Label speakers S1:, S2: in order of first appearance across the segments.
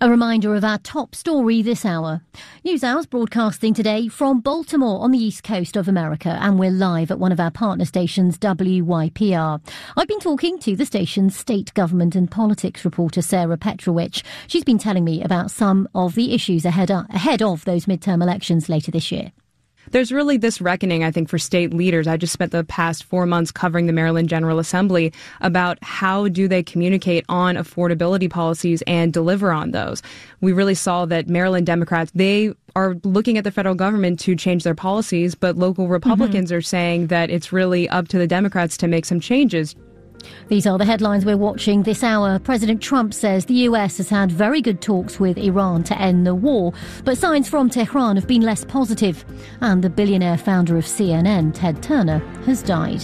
S1: A reminder of our top story this hour. NewsHour's broadcasting today from Baltimore on the east coast of America, and we're live at one of our partner stations, WYPR. I've been talking to the station's state government and politics reporter, Sarah Petrowicz. She's been telling me about some of the issues ahead of those midterm elections later this year.
S2: There's really this reckoning, I think, for state leaders. I just spent the past 4 months covering the Maryland General Assembly about how do they communicate on affordability policies and deliver on those. We really saw that Maryland Democrats, they are looking at the federal government to change their policies, but local Republicans are saying that it's really up to the Democrats to make some changes.
S1: These are the headlines we're watching this hour. President Trump says the US has had very good talks with Iran to end the war, but signs from Tehran have been less positive. And the billionaire founder of CNN, Ted Turner, has died.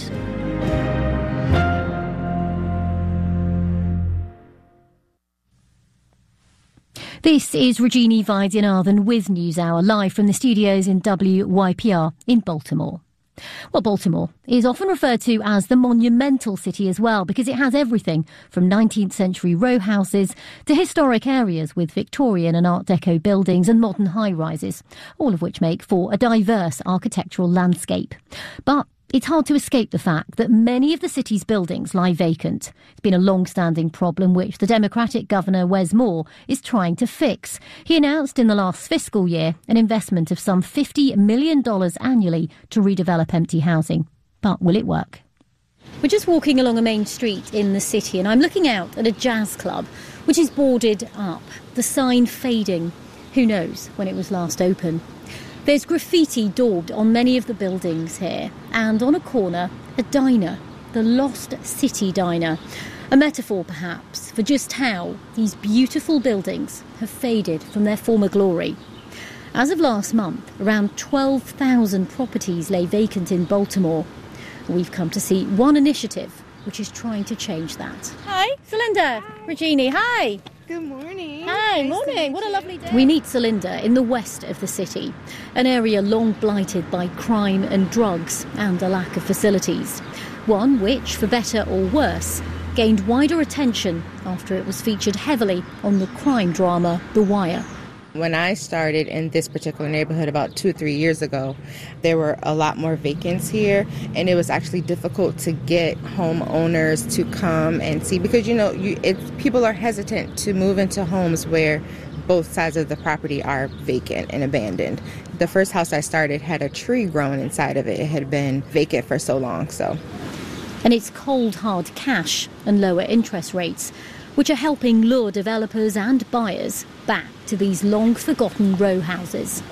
S1: This is Regina Vaidyanathan with NewsHour, live from the studios in WYPR in Baltimore. Well, Baltimore is often referred to as the monumental city as well because it has everything from 19th century row houses to historic areas with Victorian and Art Deco buildings and modern high-rises, all of which make for a diverse architectural landscape. But it's hard to escape the fact that many of the city's buildings lie vacant. It's been a long-standing problem which the Democratic Governor Wes Moore is trying to fix. He announced in the last fiscal year an investment of some $50 million annually to redevelop empty housing. But will it work? We're just walking along a main street in the city and I'm looking out at a jazz club which is boarded up, the sign fading. Who knows when it was last open? There's graffiti daubed on many of the buildings here, and on a corner, a diner, the Lost City Diner. A metaphor, perhaps, for just how these beautiful buildings have faded from their former glory. As of last month, around 12,000 properties lay vacant in Baltimore. We've come to see one initiative which is trying to change that. Hi, Celinda. Regina, hi.
S3: Good morning.
S1: Hi, morning. What a lovely day. We meet Celinda in the west of the city, an area long blighted by crime and drugs and a lack of facilities. One which, for better or worse, gained wider attention after it was featured heavily on the crime drama The Wire.
S3: When I started in this particular neighborhood about 2 or 3 years ago, there were a lot more vacants here, and it was actually difficult to get homeowners to come and see because, people are hesitant to move into homes where both sides of the property are vacant and abandoned. The first house I started had a tree growing inside of it. It had been vacant for so long,
S1: And it's cold, hard cash and lower interest rates which are helping lure developers and buyers back to these long-forgotten row houses.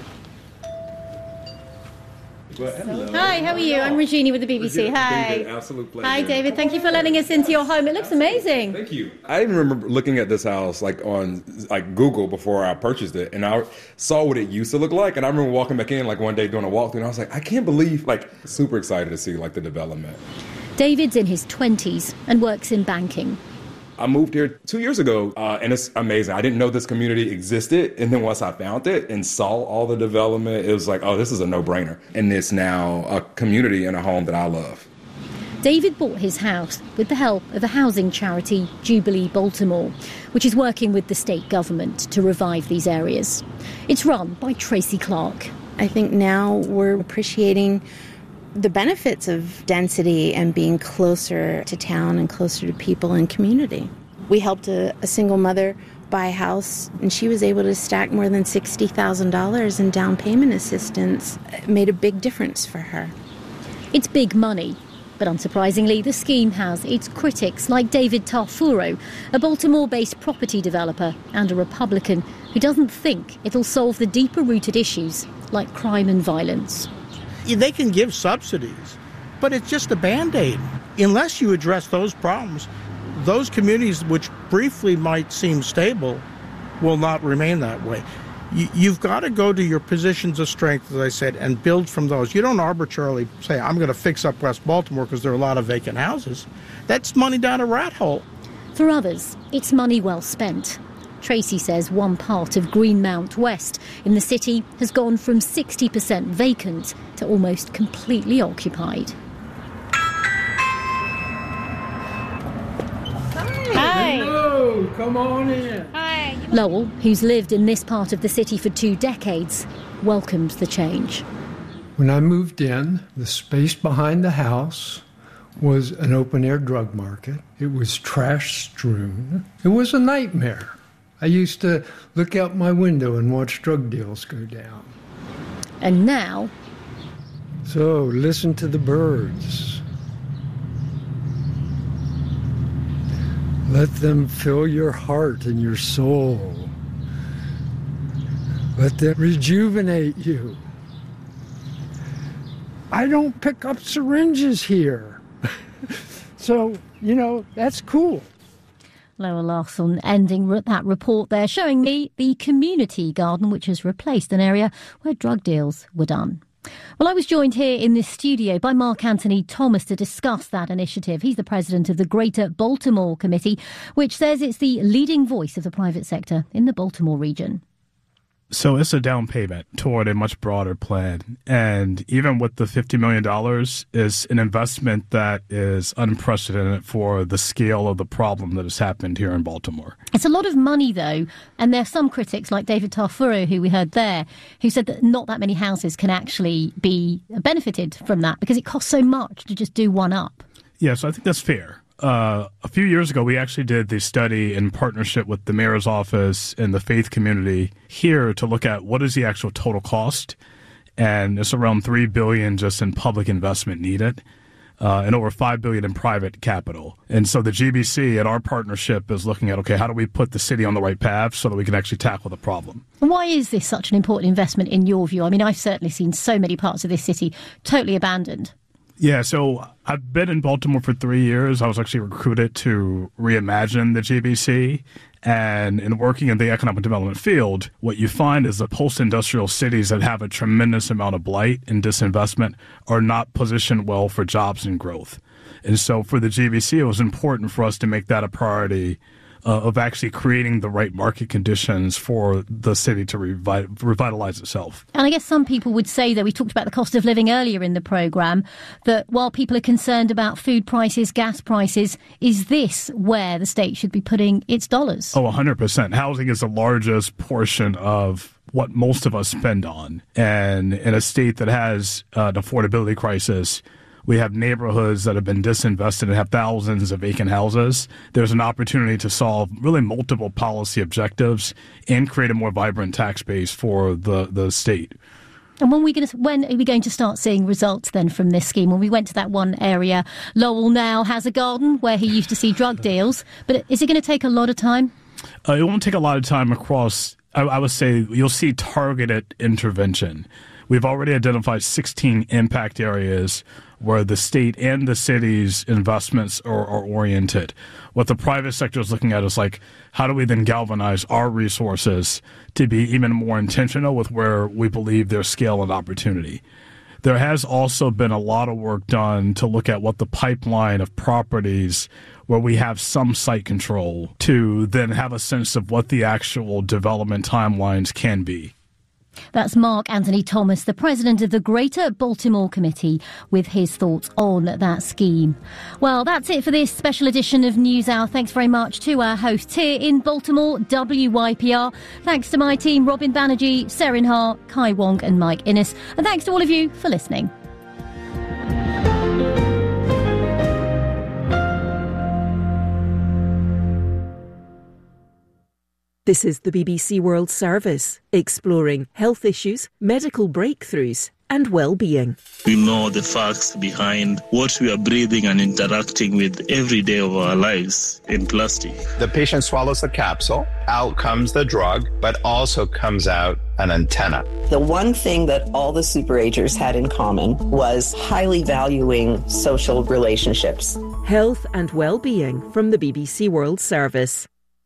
S4: Well,
S1: hi, how are you? I'm Regina with the BBC. Hi.
S4: David, absolute pleasure.
S1: Hi, David. Thank you for letting us into your home. It looks amazing.
S4: Thank you. I even remember looking at this house on Google before I purchased it, and I saw what it used to look like. And I remember walking back in one day doing a walkthrough, and I was like, I can't believe, super excited to see the development.
S1: David's in his 20s and works in banking.
S4: I moved here 2 years ago, and it's amazing. I didn't know this community existed, and then once I found it and saw all the development, it was like, oh, this is a no-brainer. And it's now a community and a home that I love.
S1: David bought his house with the help of a housing charity, Jubilee Baltimore, which is working with the state government to revive these areas. It's run by Tracy Clark.
S5: I think now we're appreciating the benefits of density and being closer to town and closer to people and community. We helped a single mother buy a house, and she was able to stack more than $60,000 in down payment assistance. It made a big difference for her.
S1: It's big money, but unsurprisingly, the scheme has its critics like David Tarfuro, a Baltimore-based property developer and a Republican who doesn't think it'll solve the deeper-rooted issues like crime and violence.
S6: They can give subsidies, but it's just a Band-Aid. Unless you address those problems, those communities which briefly might seem stable will not remain that way. You've got to go to your positions of strength, as I said, and build from those. You don't arbitrarily say, I'm going to fix up West Baltimore because there are a lot of vacant houses. That's money down a rat hole.
S1: For others, it's money well spent. Tracy says one part of Greenmount West in the city has gone from 60% vacant to almost completely occupied.
S4: Hi. Hello.
S7: come on in.
S8: Hi.
S1: Lowell, who's lived in this part of the city for 2 decades, welcomes the change.
S7: When I moved in, the space behind the house was an open-air drug market. It was trash-strewn. It was a nightmare. I used to look out my window and watch drug deals go down.
S1: And now...
S7: So, listen to the birds. Let them fill your heart and your soul. Let them rejuvenate you. I don't pick up syringes here. So, that's cool.
S1: Lowell Larson ending that report there, showing me the community garden, which has replaced an area where drug deals were done. Well, I was joined here in this studio by Mark Anthony Thomas to discuss that initiative. He's the president of the Greater Baltimore Committee, which says it's the leading voice of the private sector in the Baltimore region.
S9: So it's a down payment toward a much broader plan. And even with the $50 million is an investment that is unprecedented for the scale of the problem that has happened here in Baltimore.
S1: It's a lot of money, though. And there are some critics like David Tarfuro, who we heard there, who said that not that many houses can actually be benefited from that because it costs so much to just do one up.
S9: Yeah, so I think that's fair. A few years ago, we actually did the study in partnership with the mayor's office and the faith community here to look at what is the actual total cost. And it's around $3 billion just in public investment needed and over $5 billion in private capital. And so the GBC and our partnership is looking at, okay, how do we put the city on the right path so that we can actually tackle the problem?
S1: Why is this such an important investment in your view? I mean, I've certainly seen so many parts of this city totally abandoned.
S9: Yeah, so I've been in Baltimore for 3 years. I was actually recruited to reimagine the GBC. And in working in the economic development field, what you find is the post-industrial cities that have a tremendous amount of blight and disinvestment are not positioned well for jobs and growth. And so for the GBC, it was important for us to make that a priority of actually creating the right market conditions for the city to revitalize itself.
S1: And I guess some people would say that we talked about the cost of living earlier in the programme, that while people are concerned about food prices, gas prices, is this where the state should be putting its dollars?
S9: Oh, 100%. Housing is the largest portion of what most of us spend on. And in a state that has an affordability crisis, we have neighborhoods that have been disinvested and have thousands of vacant houses. There's an opportunity to solve really multiple policy objectives and create a more vibrant tax base for the state.
S1: And when are we going to start seeing results then from this scheme? When we went to that one area, Lowell now has a garden where he used to see drug deals. But is it going to take a lot of time?
S9: It won't take a lot of time across. I would say you'll see targeted intervention. We've already identified 16 impact areas where the state and the city's investments are oriented. What the private sector is looking at is like, how do we then galvanize our resources to be even more intentional with where we believe there's scale and opportunity? There has also been a lot of work done to look at what the pipeline of properties where we have some site control to then have a sense of what the actual development timelines can be.
S1: That's Mark Anthony Thomas, the president of the Greater Baltimore Committee, with his thoughts on that scheme. Well, that's it for this special edition of NewsHour. Thanks very much to our hosts here in Baltimore, WYPR. Thanks to my team, Robin Banerjee, Serin Ha, Kai Wong and Mike Innes. And thanks to all of you for listening.
S10: This is the BBC World Service, exploring health issues, medical breakthroughs and well-being.
S11: We know the facts behind what we are breathing and interacting with every day of our lives in plastic.
S12: The patient swallows the capsule, out comes the drug, but also comes out an antenna.
S13: The one thing that all the superagers had in common was highly valuing social relationships.
S10: Health and well-being from the BBC World Service.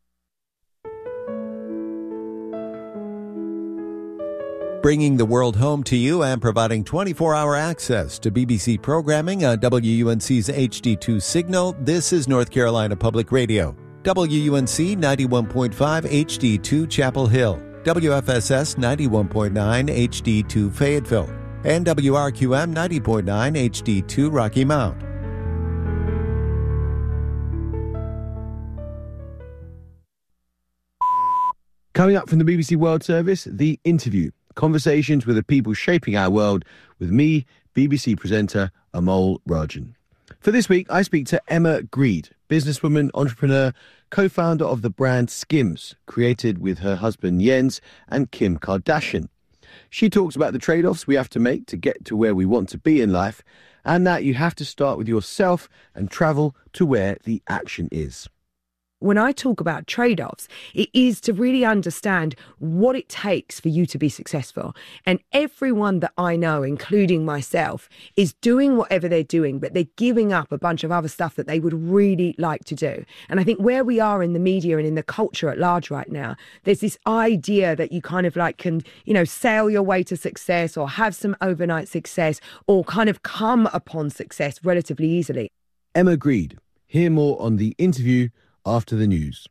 S14: Bringing the world home to you and providing 24-hour access to BBC programming on WUNC's HD2 signal, this is North Carolina Public Radio. WUNC 91.5 HD2 Chapel Hill, WFSS 91.9 HD2 Fayetteville, and WRQM 90.9 HD2 Rocky Mount.
S8: Coming up from the BBC World Service, The Interview. Conversations with the people shaping our world with me, BBC presenter Amol Rajan. For this week, I speak to Emma Grede, businesswoman, entrepreneur, co-founder of the brand Skims, created with her husband Jens and Kim Kardashian. She talks about the trade-offs we have to make to get to where we want to be in life, and that you have to start with yourself and travel to where the action is.
S15: When I talk about trade-offs, it is to really understand what it takes for you to be successful. And everyone that I know, including myself, is doing whatever they're doing, but they're giving up a bunch of other stuff that they would really like to do. And I think where we are in the media and in the culture at large right now, there's this idea that you kind of like can, sail your way to success or have some overnight success or kind of come upon success relatively easily.
S8: Emma Grede. Hear more on The Interview after the news.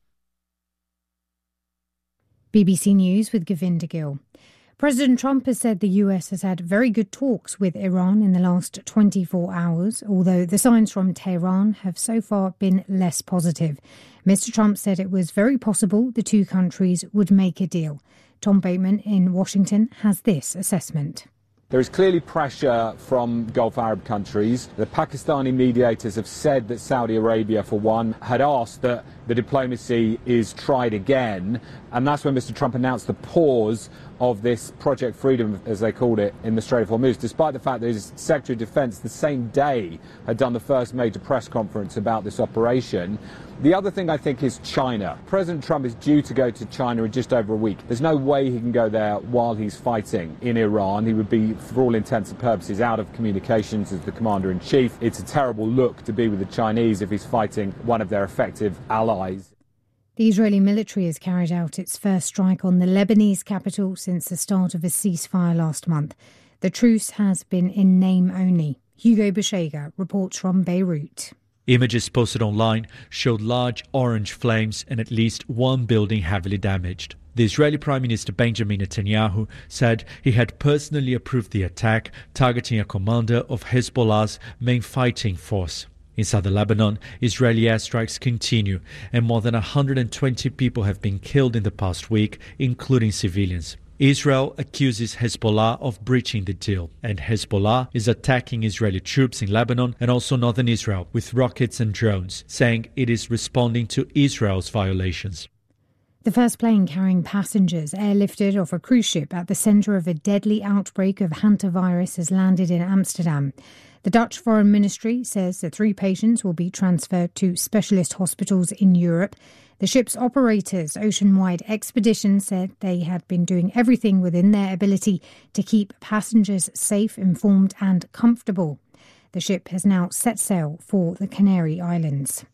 S16: BBC News with Govinda Gill. President Trump has said the US has had very good talks with Iran in the last 24 hours, although the signs from Tehran have so far been less positive. Mr. Trump said it was very possible the two countries would make a deal. Tom Bateman in Washington has this assessment.
S17: There is clearly pressure from Gulf Arab countries. The Pakistani mediators have said that Saudi Arabia, for one, had asked that the diplomacy is tried again. And that's when Mr. Trump announced the pause of this Project Freedom, as they called it, in the Strait of Hormuz, despite the fact that his Secretary of Defense the same day had done the first major press conference about this operation. The other thing I think is China. President Trump is due to go to China in just over a week. There's no way he can go there while he's fighting in Iran. He would be, for all intents and purposes, out of communications as the commander-in-chief. It's a terrible look to be with the Chinese if he's fighting one of their effective allies.
S16: The Israeli military has carried out its first strike on the Lebanese capital since the start of a ceasefire last month. The truce has been in name only. Hugo Beshega reports from Beirut.
S18: Images posted online showed large orange flames and at least one building heavily damaged. The Israeli Prime Minister Benjamin Netanyahu said he had personally approved the attack, targeting a commander of Hezbollah's main fighting force. In southern Lebanon, Israeli airstrikes continue, and more than 120 people have been killed in the past week, including civilians. Israel accuses Hezbollah of breaching the deal, and Hezbollah is attacking Israeli troops in Lebanon and also northern Israel with rockets and drones, saying it is responding to Israel's violations.
S16: The first plane carrying passengers airlifted off a cruise ship at the centre of a deadly outbreak of hantavirus has landed in Amsterdam. The Dutch Foreign Ministry says the 3 patients will be transferred to specialist hospitals in Europe. The ship's operators, Oceanwide Expedition, said they had been doing everything within their ability to keep passengers safe, informed and comfortable. The ship has now set sail for the Canary Islands.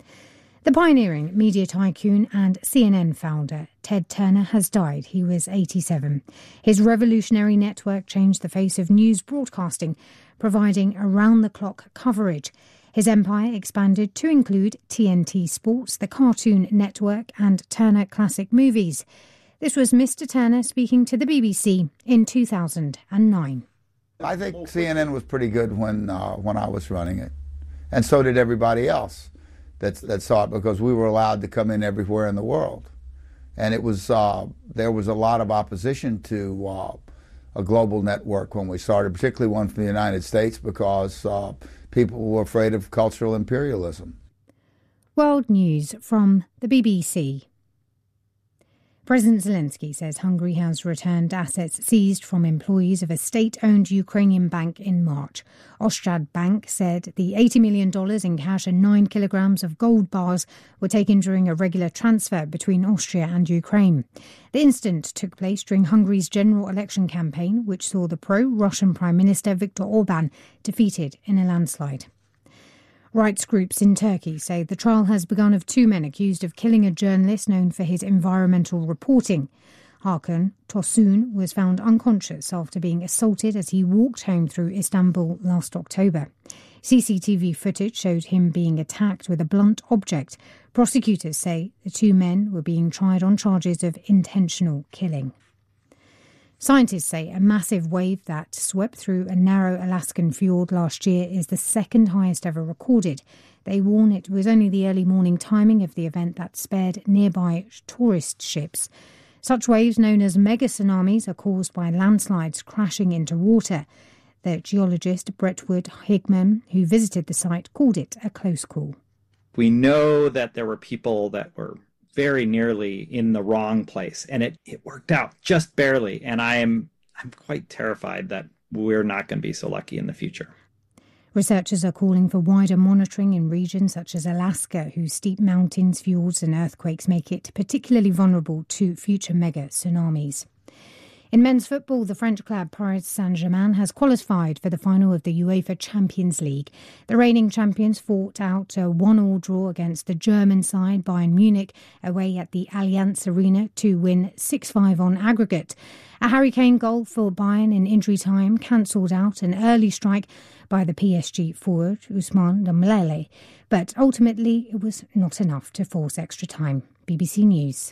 S16: The pioneering media tycoon and CNN founder Ted Turner has died. He was 87. His revolutionary network changed the face of news broadcasting, providing around-the-clock coverage. His empire expanded to include TNT Sports, the Cartoon Network and Turner Classic Movies. This was Mr. Turner speaking to the BBC in 2009.
S19: I think CNN was pretty good when I was running it, and so did everybody else that saw it, because we were allowed to come in everywhere in the world. And it was there was a lot of opposition to a global network when we started, particularly one from the United States, because people were afraid of cultural imperialism.
S16: World news from the BBC. President Zelensky says Hungary has returned assets seized from employees of a state-owned Ukrainian bank in March. Ostrad Bank said the $80 million in cash and 9 kilograms of gold bars were taken during a regular transfer between Austria and Ukraine. The incident took place during Hungary's general election campaign, which saw the pro-Russian Prime Minister Viktor Orban defeated in a landslide. Rights groups in Turkey say the trial has begun of 2 men accused of killing a journalist known for his environmental reporting. Hakan Tosun was found unconscious after being assaulted as he walked home through Istanbul last October. CCTV footage showed him being attacked with a blunt object. Prosecutors say the 2 men were being tried on charges of intentional killing. Scientists say a massive wave that swept through a narrow Alaskan fjord last year is the second highest ever recorded. They warn it was only the early morning timing of the event that spared nearby tourist ships. Such waves, known as mega tsunamis, are caused by landslides crashing into water. The geologist Brentwood Higman, who visited the site, called it a close call.
S20: We know that there were people that were very nearly in the wrong place, and it worked out just barely. And I'm quite terrified that we're not going to be so lucky in the future.
S16: Researchers are calling for wider monitoring in regions such as Alaska, whose steep mountains, fjords and earthquakes make it particularly vulnerable to future mega tsunamis. In men's football, the French club Paris Saint-Germain has qualified for the final of the UEFA Champions League. The reigning champions fought out a 1-1 draw against the German side Bayern Munich away at the Allianz Arena to win 6-5 on aggregate. A Harry Kane goal for Bayern in injury time cancelled out an early strike by the PSG forward Ousmane Dembélé, but ultimately it was not enough to force extra time. BBC News.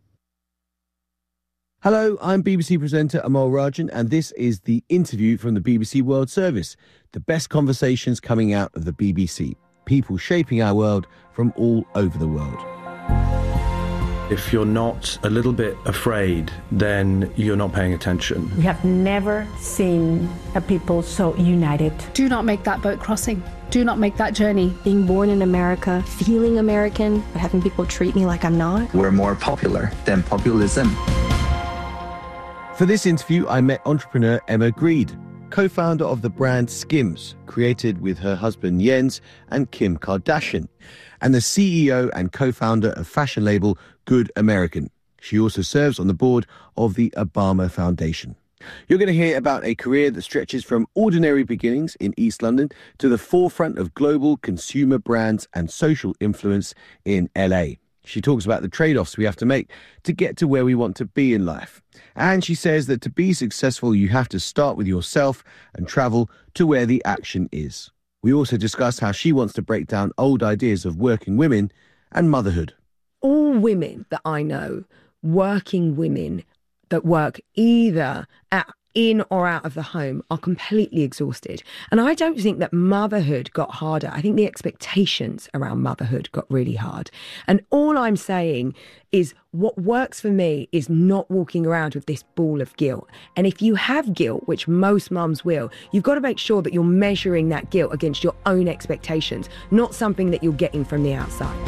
S8: Hello, I'm BBC presenter Amol Rajan, and this is The Interview from the BBC World Service, the best conversations coming out of the BBC, people shaping our world from all over the world.
S21: If you're not a little bit afraid, then you're not paying attention.
S22: We have never seen a people so united.
S23: Do not make that boat crossing. Do not make that journey.
S24: Being born in America, feeling American, but having people treat me like I'm not.
S25: We're more popular than populism.
S8: For this interview, I met entrepreneur Emma Grede, co-founder of the brand Skims, created with her husband Jens and Kim Kardashian, and the CEO and co-founder of fashion label Good American. She also serves on the board of the Obama Foundation. You're going to hear about a career that stretches from ordinary beginnings in East London to the forefront of global consumer brands and social influence in LA. She talks about the trade-offs we have to make to get to where we want to be in life. And she says that to be successful, you have to start with yourself and travel to where the action is. We also discuss how she wants to break down old ideas of working women and motherhood.
S15: All women that I know, working women that work either in or out of the home, are completely exhausted. And I don't think that motherhood got harder. I think the expectations around motherhood got really hard. And all I'm saying is what works for me is not walking around with this ball of guilt. And if you have guilt, which most mums will, you've got to make sure that you're measuring that guilt against your own expectations, not something that you're getting from the outside.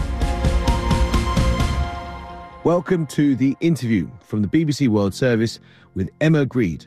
S8: Welcome to The Interview from the BBC World Service with Emma Grede.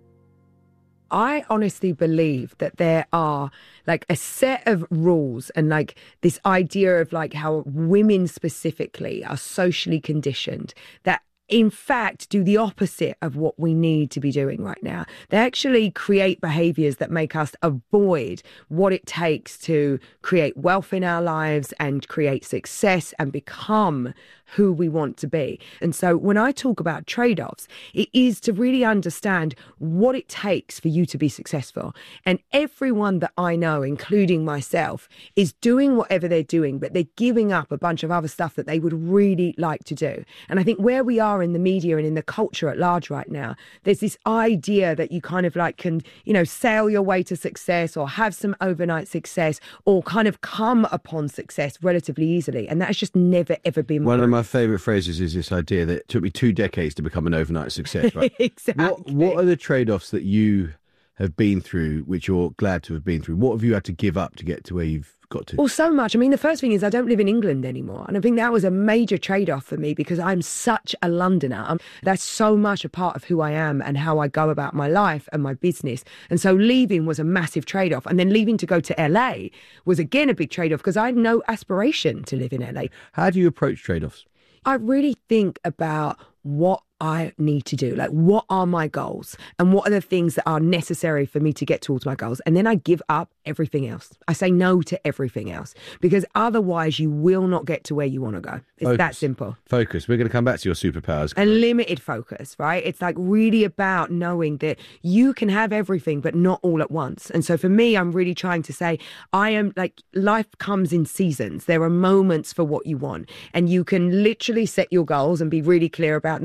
S15: I honestly believe that there are like a set of rules and like this idea of like how women specifically are socially conditioned that in fact do the opposite of what we need to be doing right now. They actually create behaviours that make us avoid what it takes to create wealth in our lives and create success and become who we want to be. And so when I talk about trade-offs, it is to really understand what it takes for you to be successful. And everyone that I know, including myself, is doing whatever they're doing, but they're giving up a bunch of other stuff that they would really like to do. And I think where we are in the media and in the culture at large right now, there's this idea that you kind of like can, sail your way to success or have some overnight success or kind of come upon success relatively easily. And that has just never, ever been
S8: one of my favourite phrases is this idea that it took me 2 decades to become an overnight success, right?
S15: Exactly.
S8: What are the trade-offs that you have been through, which you're glad to have been through? What have you had to give up to get to where you've got to?
S15: Well, so much. I mean, the first thing is I don't live in England anymore. And I think that was a major trade-off for me because I'm such a Londoner. That's so much a part of who I am and how I go about my life and my business. And so leaving was a massive trade-off. And then leaving to go to LA was again a big trade-off because I had no aspiration to live in LA.
S8: How do you approach trade-offs?
S15: I really think about what I need to do, like what are my goals and what are the things that are necessary for me to get towards my goals. And then I give up everything else. I say no to everything else because otherwise you will not get to where you want to go. It's that simple.
S8: Focus. We're going to come back to your superpowers.
S15: A limited focus, right? It's like really about knowing that you can have everything, but not all at once. And so for me, I'm really trying to say, I am like, life comes in seasons. There are moments for what you want and you can literally set your goals and be really clear about them, but you're not going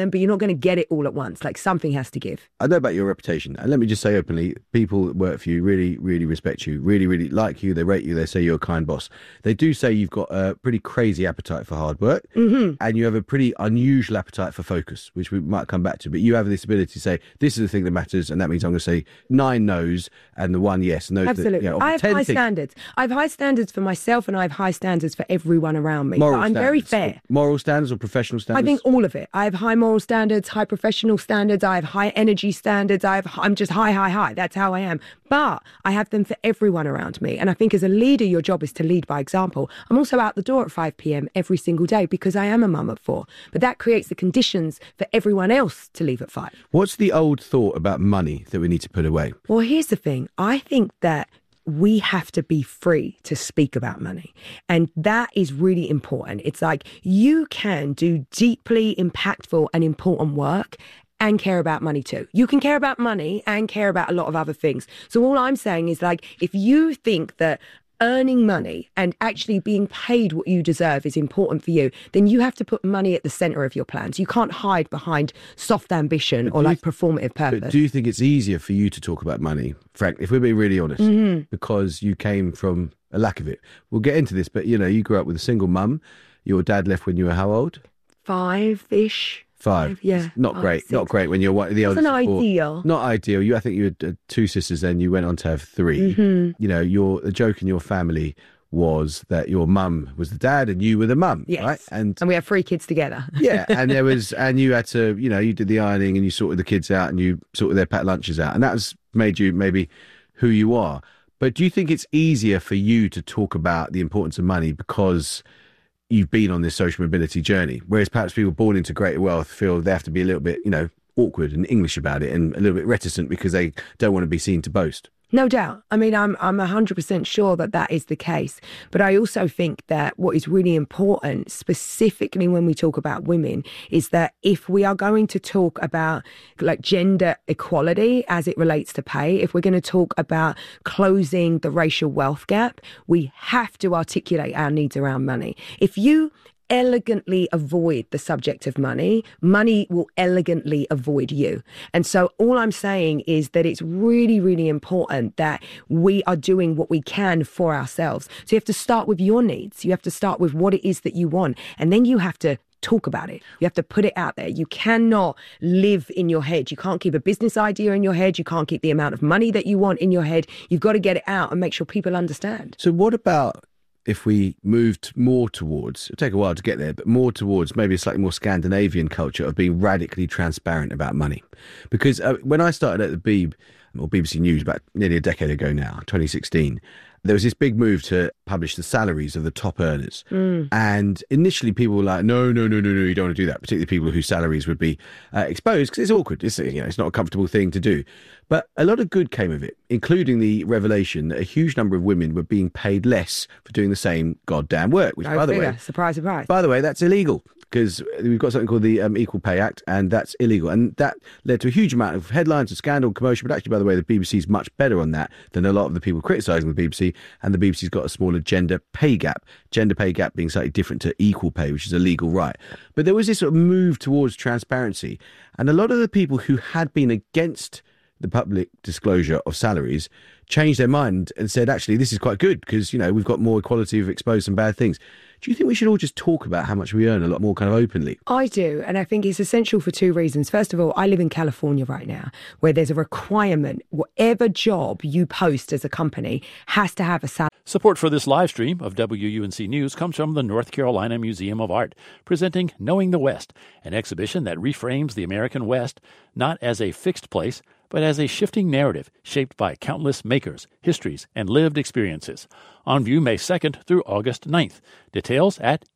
S15: going to get it all at once. Like something has to give.
S8: I know about your reputation, and let me just say openly, people that work for you really, really respect you, really, really like you. They rate you. They say you're a kind boss. They do say you've got a pretty crazy appetite for hard work, and you have a pretty unusual appetite for focus, which we might come back to. But you have this ability to say, this is the thing that matters, and that means I'm going to say 9 no's and the 1 yes. And those
S15: Absolutely.
S8: That,
S15: I have high standards. I have high standards for myself, and I have high standards for everyone around me.
S8: Moral
S15: I'm very fair.
S8: Moral standards or professional standards?
S15: I think all of it. I have high moral standards, high professional standards. I have high energy standards. I'm just high. That's how I am. But I have them for everyone around me. And I think as a leader, your job is to lead by example. I'm also out the door at 5 p.m. every single day because I am a mum at 4. But that creates the conditions for everyone else to leave at 5.
S8: What's the old thought about money that we need to put away?
S15: Well, here's the thing. I think that we have to be free to speak about money. And that is really important. It's like you can do deeply impactful and important work and care about money too. You can care about money and care about a lot of other things. So all I'm saying is like, if you think that earning money and actually being paid what you deserve is important for you, then you have to put money at the centre of your plans. You can't hide behind soft ambition or like performative purpose.
S8: But do you think it's easier for you to talk about money, Frank, if we're being really honest, because you came from a lack of it? We'll get into this, but you grew up with a single mum. Your dad left when you were how old?
S15: 5-ish.
S8: 5.
S15: Yeah.
S8: Not great.
S15: 6.
S8: Not great when you're the eldest.
S15: It's an ideal.
S8: Not ideal. I think you had 2 sisters, then you went on to have 3. The joke in your family was that your mum was the dad and you were the mum,
S15: yes.
S8: right? And
S15: we have 3 kids together.
S8: Yeah, and you had to, you did the ironing and you sorted the kids out and you sorted their packed lunches out, and that's made you maybe who you are. But do you think it's easier for you to talk about the importance of money because you've been on this social mobility journey, whereas perhaps people born into greater wealth feel they have to be a little bit, awkward and English about it and a little bit reticent because they don't want to be seen to boast?
S15: No doubt. I mean, I'm 100% sure that is the case. But I also think that what is really important, specifically when we talk about women, is that if we are going to talk about like gender equality as it relates to pay, if we're going to talk about closing the racial wealth gap, we have to articulate our needs around money. If you elegantly avoid the subject of money, money will elegantly avoid you. And so all I'm saying is that it's really, really important that we are doing what we can for ourselves. So you have to start with your needs. You have to start with what it is that you want. And then you have to talk about it. You have to put it out there. You cannot live in your head. You can't keep a business idea in your head. You can't keep the amount of money that you want in your head. You've got to get it out and make sure people understand.
S8: So what about if we moved more towards, it'll take a while to get there, but more towards maybe a slightly more Scandinavian culture of being radically transparent about money? Because when I started at the Beeb, or BBC News, about nearly a decade ago now, 2016, there was this big move to publish the salaries of the top earners. And initially people were like, no, you don't want to do that, particularly people whose salaries would be exposed, because it's awkward. It's not a comfortable thing to do. But a lot of good came of it, including the revelation that a huge number of women were being paid less for doing the same goddamn work, which, by the way,
S15: surprise.
S8: By the way, that's illegal, because we've got something called the Equal Pay Act, and that's illegal. And that led to a huge amount of headlines and scandal and commotion. But actually, by the way, the BBC is much better on that than a lot of the people criticising the BBC. And the BBC's got a smaller gender pay gap. Gender pay gap being slightly different to equal pay, which is a legal right. But there was this sort of move towards transparency. And a lot of the people who had been against the public disclosure of salaries changed their mind and said, actually, this is quite good because, we've got more equality, we've exposed some bad things. Do you think we should all just talk about how much we earn a lot more kind of openly?
S15: I do, and I think it's essential for 2 reasons. First of all, I live in California right now, where there's a requirement, whatever job you post as a company has to have a salary.
S2: Support for this live stream of WUNC News comes from the North Carolina Museum of Art, presenting Knowing the West, an exhibition that reframes the American West not as a fixed place, but as a shifting narrative shaped by countless makers, histories, and lived experiences. On view May 2nd through August 9th. Details at